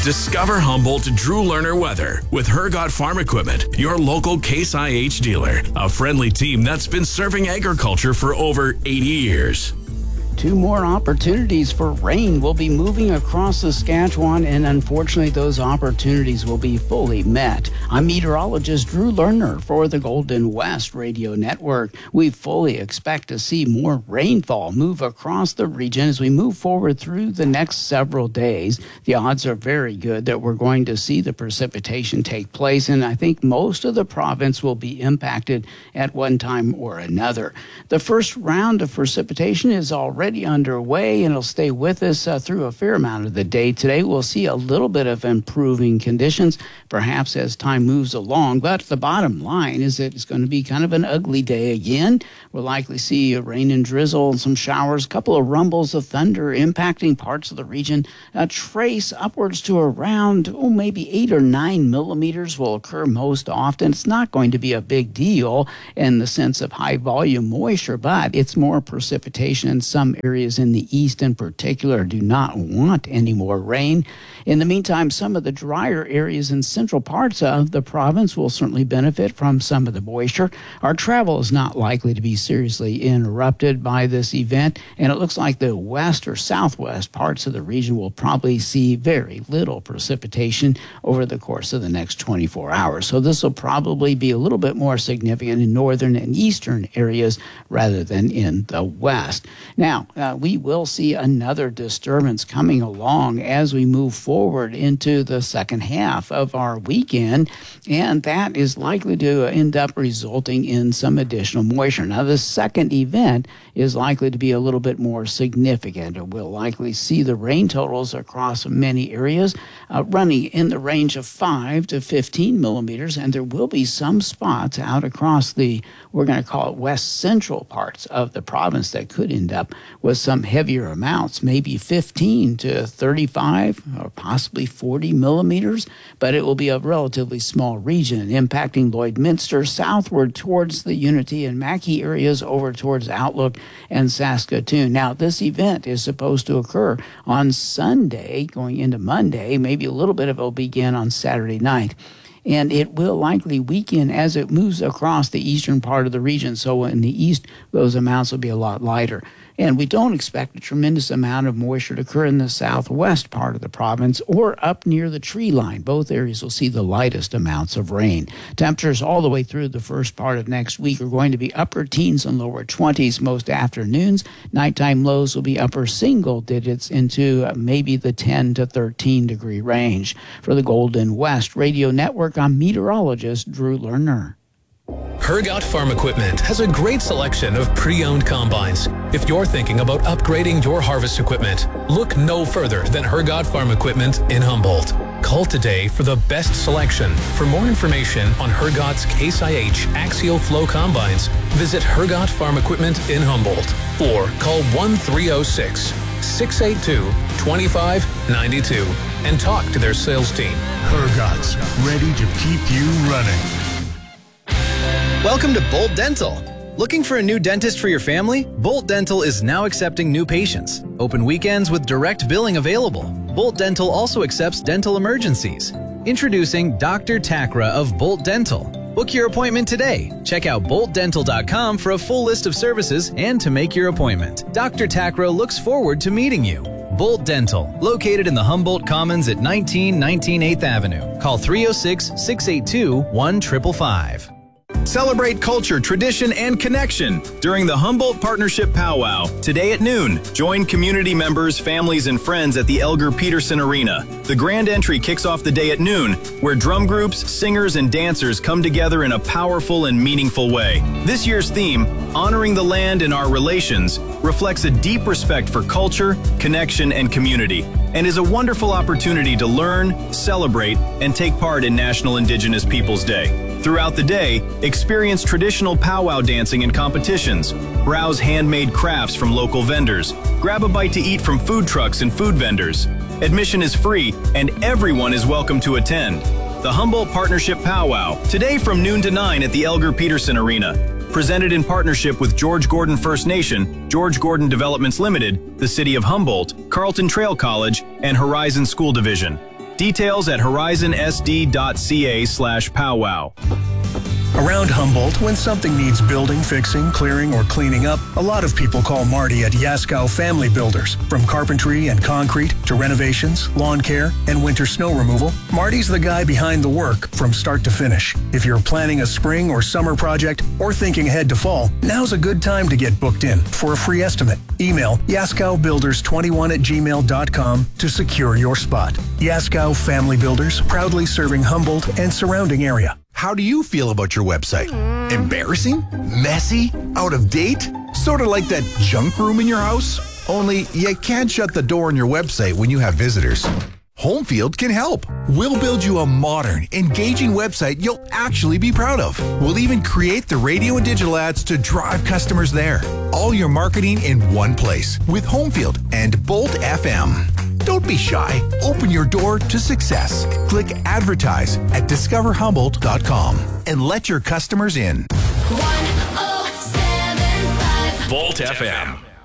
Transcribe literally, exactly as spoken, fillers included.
Discover Humboldt Drew Lerner weather with Hergot Farm Equipment, your local Case I H dealer. A friendly team that's been serving agriculture for over eighty years. Two more opportunities for rain will be moving across Saskatchewan, and unfortunately those opportunities will be fully met. I'm meteorologist Drew Lerner for the Golden West Radio Network. We fully expect to see more rainfall move across the region as we move forward through the next several days. The odds are very good that we're going to see the precipitation take place, and I think most of the province will be impacted at one time or another. The first round of precipitation is already underway, and it'll stay with us uh, through a fair amount of the day today. We'll see a little bit of improving conditions, perhaps as time moves along, but the bottom line is that it's going to be kind of an ugly day again. We'll likely see a rain and drizzle and some showers, a couple of rumbles of thunder impacting parts of the region. A trace upwards to around, oh, maybe eight or nine millimeters will occur most often. It's not going to be a big deal in the sense of high volume moisture, but it's more precipitation, and some areas in the east in particular do not want any more rain. In the meantime, some of the drier areas in central parts of the province will certainly benefit from some of the moisture. Our travel is not likely to be seriously interrupted by this event, and it looks like the west or southwest parts of the region will probably see very little precipitation over the course of the next twenty-four hours. So this will probably be a little bit more significant in northern and eastern areas rather than in the west. Now, uh, we will see another disturbance coming along as we move forward into the second half of our weekend, and that is likely to end up resulting in some additional moisture. Now, the second event is likely to be a little bit more significant. We'll likely see the rain totals across many areas uh, running in the range of five to fifteen millimeters, and there will be some spots out across the, we're going to call it west central parts of the province that could end up with some heavier amounts, maybe fifteen to thirty-five or possibly forty millimeters, but it will be a relatively small region impacting Lloydminster southward towards the Unity and Mackay areas over towards Outlook and Saskatoon. Now, this event is supposed to occur on Sunday going into Monday. Maybe a little bit of it will begin on Saturday night, and it will likely weaken as it moves across the eastern part of the region. So in the east, those amounts will be a lot lighter. And we don't expect a tremendous amount of moisture to occur in the southwest part of the province or up near the tree line. Both areas will see the lightest amounts of rain. Temperatures all the way through the first part of next week are going to be upper teens and lower twenties most afternoons. Nighttime lows will be upper single digits into maybe the ten to thirteen degree range. For the Golden West Radio Network, I'm meteorologist Drew Lerner. Hergot Farm Equipment has a great selection of pre-owned combines. If you're thinking about upgrading your harvest equipment, look no further than Hergot Farm Equipment in Humboldt. Call today for the best selection. For more information on Hergot's Case I H Axial Flow Combines, visit Hergot Farm Equipment in Humboldt or call one three oh six, six eight two, two five nine two and talk to their sales team. Hergot's, ready to keep you running. Welcome to Bolt Dental. Looking for a new dentist for your family? Bolt Dental is now accepting new patients. Open weekends with direct billing available. Bolt Dental also accepts dental emergencies. Introducing Doctor Takra of Bolt Dental. Book your appointment today. Check out bolt dental dot com for a full list of services and to make your appointment. Doctor Takra looks forward to meeting you. Bolt Dental, located in the Humboldt Commons at nineteen nineteen eighth Avenue. Call three oh six, six eight two, one five five five. Celebrate culture, tradition, and connection during the Humboldt Partnership Powwow today at noon. Join community members, families, and friends at the Elgar Peterson Arena. The grand entry kicks off the day at noon, where drum groups, singers, and dancers come together in a powerful and meaningful way. This year's theme, Honoring the Land and Our Relations, reflects a deep respect for culture, connection, and community, and is a wonderful opportunity to learn, celebrate, and take part in National Indigenous Peoples Day. Throughout the day, experience traditional powwow dancing and competitions, browse handmade crafts from local vendors, grab a bite to eat from food trucks and food vendors. Admission is free, and everyone is welcome to attend. The Humboldt Partnership Powwow, today from noon to nine at the Elgar Peterson Arena. Presented in partnership with George Gordon First Nation, George Gordon Developments Limited, the City of Humboldt, Carleton Trail College, and Horizon School Division. Details at horizon s d dot c a slash powwow. Around Humboldt, when something needs building, fixing, clearing, or cleaning up, a lot of people call Marty at Yaskow Family Builders. From carpentry and concrete to renovations, lawn care, and winter snow removal, Marty's the guy behind the work from start to finish. If you're planning a spring or summer project or thinking ahead to fall, now's a good time to get booked in for a free estimate. Email yaskow builders twenty-one at gmail dot com to secure your spot. Yaskow Family Builders, proudly serving Humboldt and surrounding area. How do you feel about your website? Embarrassing? Messy? Out of date? Sort of like that junk room in your house? Only you can't shut the door on your website when you have visitors. Homefield can help. We'll build you a modern, engaging website you'll actually be proud of. We'll even create the radio and digital ads to drive customers there. All your marketing in one place with Homefield and Bolt F M. Don't be shy. Open your door to success. Click advertise at discover humboldt dot com and let your customers in. Bolt F M.